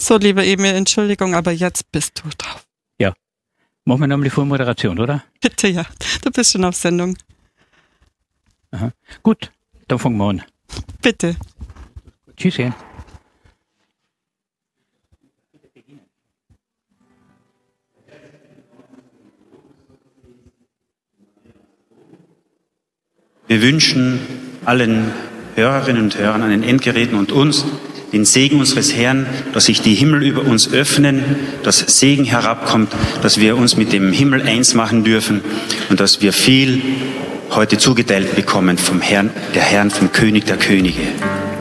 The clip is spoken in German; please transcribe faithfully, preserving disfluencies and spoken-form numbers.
So, lieber Emil, Entschuldigung, aber jetzt bist du drauf. Ja. Machen wir nochmal die Vormoderation, oder? Bitte, ja. Du bist schon auf Sendung. Aha. Gut, dann fangen wir an. Bitte. Tschüss. Wir wünschen allen Hörerinnen und Hörern an den Endgeräten und uns den Segen unseres Herrn, dass sich die Himmel über uns öffnen, dass Segen herabkommt, dass wir uns mit dem Himmel eins machen dürfen und dass wir viel heute zugeteilt bekommen vom Herrn, der Herrn, vom König der Könige.